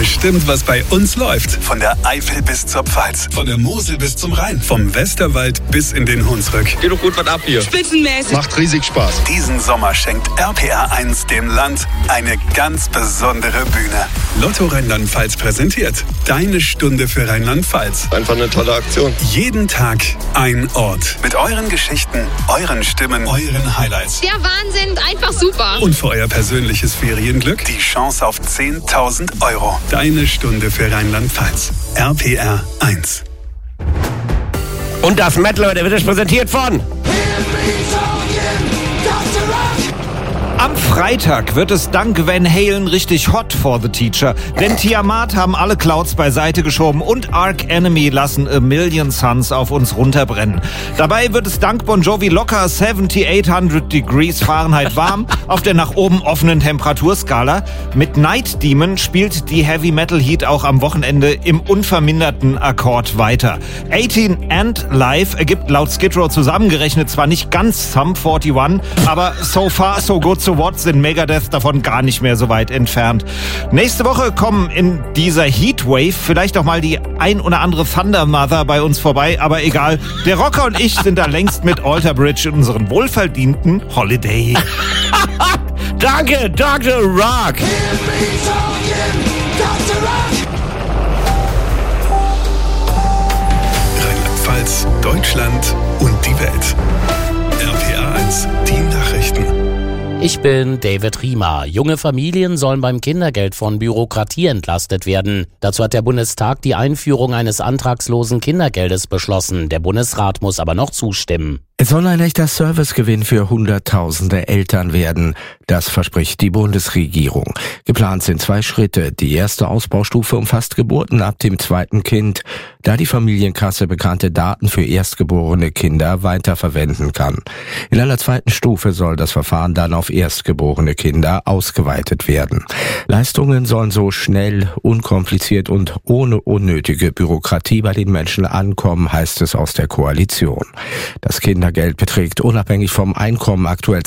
bestimmt, was bei uns läuft. Von der Eifel bis zur Pfalz, von der Mosel bis zum Rhein, vom Westerwald bis in den Hunsrück. Geht doch gut was ab hier. Spitzenmäßig. Macht riesig Spaß. Diesen Sommer schenkt RPR1 dem Land eine ganz besondere Bühne. Lotto Rheinland-Pfalz präsentiert Deine Stunde für Rheinland-Pfalz. Einfach eine tolle Aktion. Jeden Tag ein Ort. Mit euren Geschichten, euren Stimmen, euren Highlights. Der Wahnsinn, einfach super. Und für euer persönliches Ferienglück die Chance auf 10.000 €. Deine Stunde für Rheinland-Pfalz. RPR1. Und das Metal, Leute, wird es präsentiert von... Am Freitag wird es dank Van Halen richtig hot for the Teacher, denn Tiamat haben alle Clouds beiseite geschoben und Arch Enemy lassen A Million Suns auf uns runterbrennen. Dabei wird es dank Bon Jovi locker 7800 Degrees Fahrenheit warm auf der nach oben offenen Temperaturskala. Mit Night Demon spielt die Heavy Metal Heat auch am Wochenende im unverminderten Akkord weiter. 18 and Live ergibt laut Skid Row zusammengerechnet zwar nicht ganz Sum 41, aber so far so good so what sind Megadeth davon gar nicht mehr so weit entfernt. Nächste Woche kommen in dieser Heatwave vielleicht auch mal die ein oder andere Thunder Mother bei uns vorbei, aber egal. Der Rocker und ich sind da längst mit Alter Bridge in unseren wohlverdienten Holiday. Danke, Dr. Rock! Rheinland-Pfalz, Deutschland und die Welt. RPR1, die Nachrichten. Ich bin David Riemer. Junge Familien sollen beim Kindergeld von Bürokratie entlastet werden. Dazu hat der Bundestag die Einführung eines antragslosen Kindergeldes beschlossen. Der Bundesrat muss aber noch zustimmen. Es soll ein echter Servicegewinn für Hunderttausende Eltern werden. Das verspricht die Bundesregierung. Geplant sind 2 Schritte. Die erste Ausbaustufe umfasst Geburten ab dem 2. Kind, da die Familienkasse bekannte Daten für erstgeborene Kinder weiterverwenden kann. In einer 2. Stufe soll das Verfahren dann auf erstgeborene Kinder ausgeweitet werden. Leistungen sollen so schnell, unkompliziert und ohne unnötige Bürokratie bei den Menschen ankommen, heißt es aus der Koalition. Das Kindergeld beträgt unabhängig vom Einkommen aktuell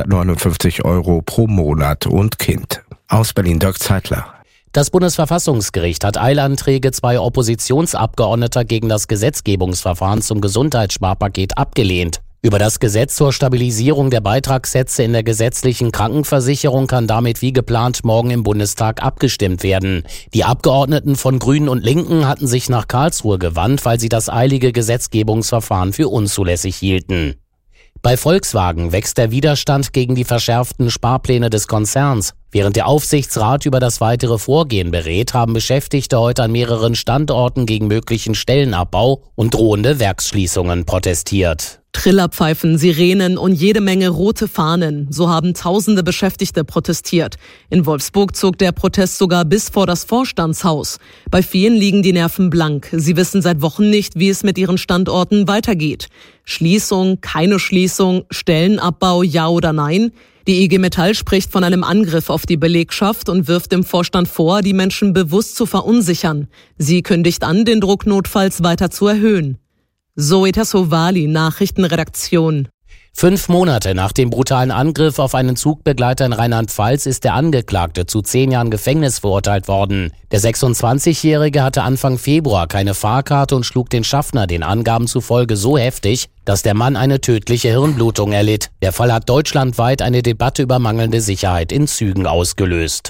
259 € pro Monat und Kind. Aus Berlin, Dirk Zeitler. Das Bundesverfassungsgericht hat Eilanträge 2 Oppositionsabgeordneter gegen das Gesetzgebungsverfahren zum Gesundheitssparpaket abgelehnt. Über das Gesetz zur Stabilisierung der Beitragssätze in der gesetzlichen Krankenversicherung kann damit wie geplant morgen im Bundestag abgestimmt werden. Die Abgeordneten von Grünen und Linken hatten sich nach Karlsruhe gewandt, weil sie das eilige Gesetzgebungsverfahren für unzulässig hielten. Bei Volkswagen wächst der Widerstand gegen die verschärften Sparpläne des Konzerns. Während der Aufsichtsrat über das weitere Vorgehen berät, haben Beschäftigte heute an mehreren Standorten gegen möglichen Stellenabbau und drohende Werksschließungen protestiert. Trillerpfeifen, Sirenen und jede Menge rote Fahnen. So haben tausende Beschäftigte protestiert. In Wolfsburg zog der Protest sogar bis vor das Vorstandshaus. Bei vielen liegen die Nerven blank. Sie wissen seit Wochen nicht, wie es mit ihren Standorten weitergeht. Schließung, keine Schließung, Stellenabbau, ja oder nein? Die IG Metall spricht von einem Angriff auf die Belegschaft und wirft dem Vorstand vor, die Menschen bewusst zu verunsichern. Sie kündigt an, den Druck notfalls weiter zu erhöhen. Zoe Tassovali, Nachrichtenredaktion. 5 Monate nach dem brutalen Angriff auf einen Zugbegleiter in Rheinland-Pfalz ist der Angeklagte zu 10 Jahren Gefängnis verurteilt worden. Der 26-Jährige hatte Anfang Februar keine Fahrkarte und schlug den Schaffner den Angaben zufolge so heftig, dass der Mann eine tödliche Hirnblutung erlitt. Der Fall hat deutschlandweit eine Debatte über mangelnde Sicherheit in Zügen ausgelöst.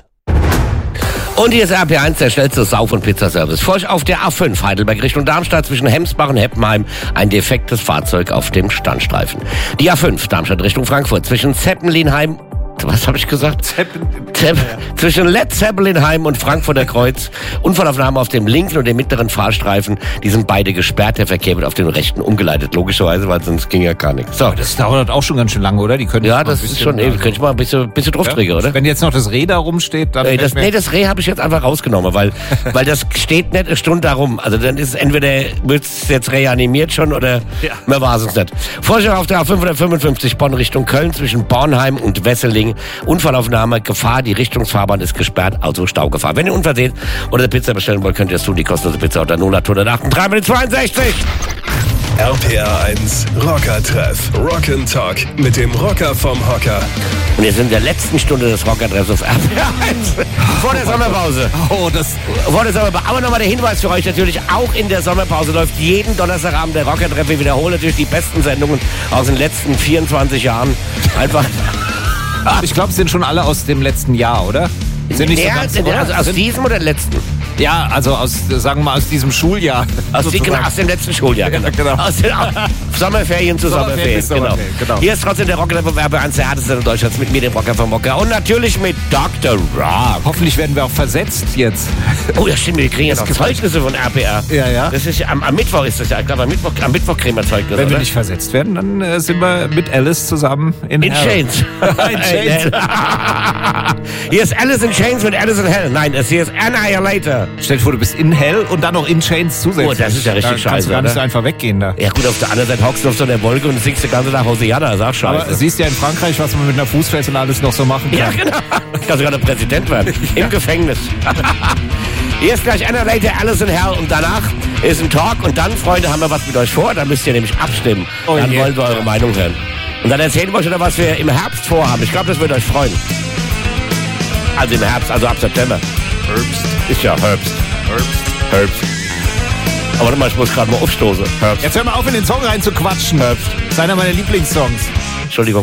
Und hier ist RP1, der schnellste Sauf- und Pizzaservice. Vor euch auf der A5 Heidelberg Richtung Darmstadt zwischen Hemsbach und Heppenheim ein defektes Fahrzeug auf dem Standstreifen. Die A5 Darmstadt Richtung Frankfurt zwischen Zeppelinheim, was habe ich gesagt? Zwischen Led Zeppelinheim und Frankfurter Kreuz. Unfallaufnahme auf dem linken und dem mittleren Fahrstreifen. Die sind beide gesperrt. Der Verkehr wird auf den rechten umgeleitet. Logischerweise, weil sonst ging ja gar nichts. So. Das dauert auch schon ganz schön lange, oder? Die können ja, das ist schon ewig. Könnte ich mal ein bisschen drauf trinken, oder? Wenn jetzt noch das Reh da rumsteht, dann... das Reh habe ich jetzt einfach rausgenommen, weil das steht nicht eine Stunde da rum. Also dann ist es entweder wird es jetzt reanimiert schon oder mehr war es nicht. Vorschau auf der A555 Bonn Richtung Köln zwischen Bornheim und Wesseling. Unfallaufnahme, Gefahr, die Richtungsfahrbahn ist gesperrt, also Staugefahr. Wenn ihr unversehen oder eine Pizza bestellen wollt, könnt ihr es tun. Die kostenlose Pizza unter 0800 362. RPR 1 Rocker-Treff. Rock'n'Talk mit dem Rocker vom Hocker. Und wir sind in der letzten Stunde des Rocker-Treffs auf RPR 1. Vor der Sommerpause. Vor der Sommerpause. Aber nochmal der Hinweis für euch natürlich, auch in der Sommerpause läuft jeden Donnerstagabend der Rocker-Treff. Wir wiederholen natürlich die besten Sendungen aus den letzten 24 Jahren. Einfach... Ich glaube, es sind schon alle aus dem letzten Jahr, oder? Sind nicht so ganz, also aus diesem oder letzten? Ja, also sagen wir mal aus diesem Schuljahr. Aus dem letzten Schuljahr, genau. Ja, genau. Aus den Sommerferien zu Sommerferien. Genau. Hier ist trotzdem der Rocker vom RPR 1, der härteste in Deutschlands, mit mir, dem Rocker vom Rocker. Und natürlich mit Dr. Rock. Hoffentlich werden wir auch versetzt jetzt. Oh ja, stimmt, wir kriegen ja noch Zeugnisse von RPR. Ja. Das ist ja, am Mittwoch ist das ja. Ich glaube, am Mittwoch kriegen wir Zeugnisse, Wenn wir oder? nicht versetzt werden, dann sind wir mit Alice zusammen in Chains. In Chains. Hier ist Alice in Chains mit Alice in Hell. Nein, hier ist Annihilator. Stell dir vor, du bist in Hell und dann noch in Chains zusätzlich. Oh, das ist ja richtig da scheiße, kannst du gar nicht oder? so einfach weggehen da. Ja gut, auf der anderen Seite hockst du auf so einer Wolke und singst den ganzen Tag Hosiana, ist auch scheiße. Aber siehst ja in Frankreich, was man mit einer Fußfessel alles noch so machen kann. Ja, genau. Kannst sogar noch Präsident werden. Im Gefängnis. Hier ist gleich Annihilator, Alice in Hell und danach ist ein Talk und dann, Freunde, haben wir was mit euch vor. Dann müsst ihr nämlich abstimmen. Oh dann je. wollen wir eure Meinung hören. Und dann erzählen wir euch wieder, was wir im Herbst vorhaben. Ich glaube, das wird euch freuen. Also im Herbst, also ab September. Herbst. Ist ja Herbst. Aber warte mal, ich muss gerade mal aufstoßen. Herbst. Jetzt hör mal auf, in den Song reinzuquatschen. Herbst. Das ist einer meiner Lieblingssongs. Entschuldigung.